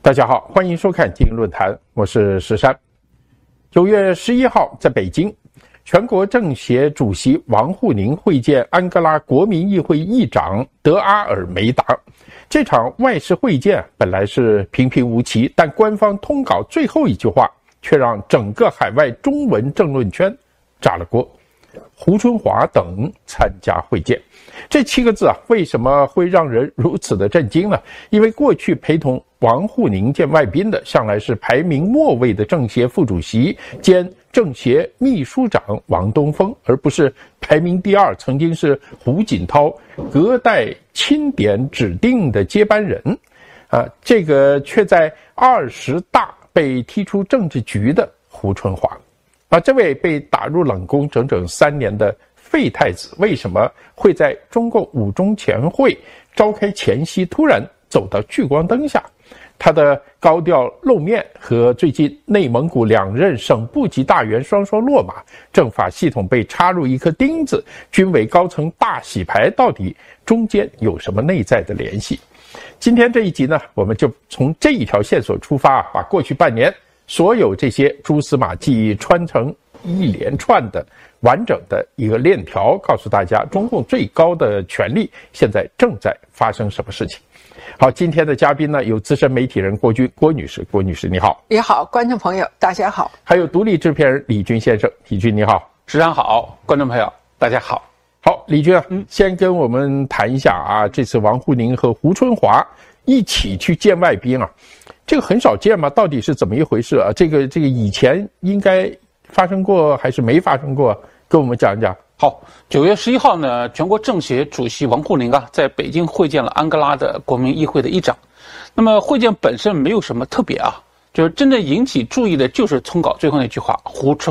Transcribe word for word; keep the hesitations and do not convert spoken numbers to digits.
大家好，欢迎收看今日论坛，我是石山。九月十一号，在北京，全国政协主席王沪宁会见安哥拉国民议会议长德阿尔梅达。这场外事会见本来是平平无奇，但官方通稿最后一句话却让整个海外中文政论圈炸了锅。胡春华等参加会见，这七个字啊，为什么会让人如此的震惊呢？因为过去陪同王沪宁见外宾的，向来是排名末位的政协副主席兼政协秘书长王东峰，而不是排名第二，曾经是胡锦涛隔代钦点指定的接班人，啊，这个却在二十大被踢出政治局的胡春华。啊，这位被打入冷宫整整三年的废太子，为什么会在中共五中全会召开前夕突然走到聚光灯下？他的高调露面和最近内蒙古两任省部级大员双双落马，政法系统被插入一颗钉子，军委高层大洗牌，到底中间有什么内在的联系？今天这一集呢，我们就从这一条线索出发，把过去半年所有这些蛛丝马迹穿成一连串的完整的一个链条，告诉大家中共最高的权力现在正在发生什么事情。好，今天的嘉宾呢，有资深媒体人郭军，郭女士，郭女士你好。 你好，观众朋友大家好。 还有独立制片人李军先生，李军你好。 时常好，观众朋友大家好。 好，李军啊，嗯，先跟我们谈一下啊，这次王沪宁和胡春华一起去见外宾啊，这个很少见吗？到底是怎么一回事啊？这个这个以前应该发生过还是没发生过？跟我们讲一讲。 好，九月十一号呢，全国政协主席王沪宁啊，在北京会见了安哥拉的国民议会的议长。那么会见本身没有什么特别啊，就是真正引起注意的就是通稿最后那句话：胡春